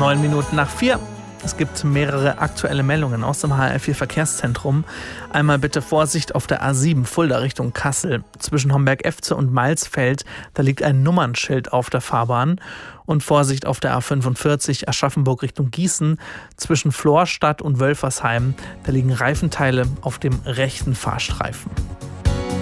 4:09. Es gibt mehrere aktuelle Meldungen aus dem HR4 Verkehrszentrum. Einmal bitte Vorsicht auf der A7 Fulda Richtung Kassel. Zwischen Homberg-Efze und Malsfeld, da liegt ein Nummernschild auf der Fahrbahn. Und Vorsicht auf der A45 Aschaffenburg Richtung Gießen. Zwischen Florstadt und Wölfersheim, da liegen Reifenteile auf dem rechten Fahrstreifen.